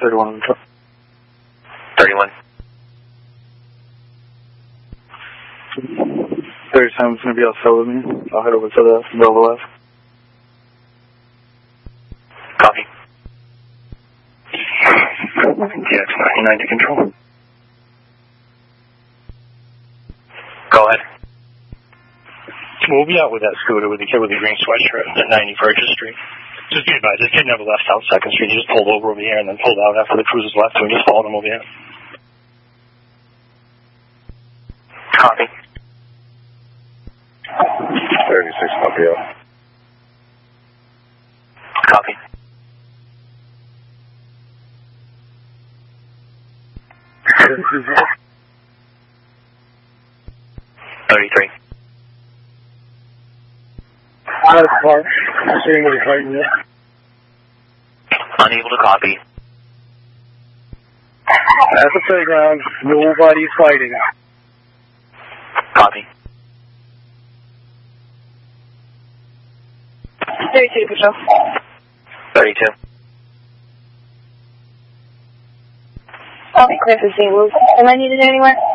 31 on 31. 37's going to be outside with me. I'll head over to the Bravo F. Copy. TX-99 to control. Go ahead. We'll be out with that scooter with the kid with the green sweatshirt at 90 Purchase Street. Just be advised, this kid never left out 2nd Street. He just pulled over here and then pulled out after the cruisers left, so we just followed him over here. Copy. 36 copy out. Copy. $33. Out of the car. Seeing what he's fighting there. Unable to copy. At the playground, nobody's fighting. Copy. 32, Patrol. 32. Okay, clear for scene. Am I needed anywhere?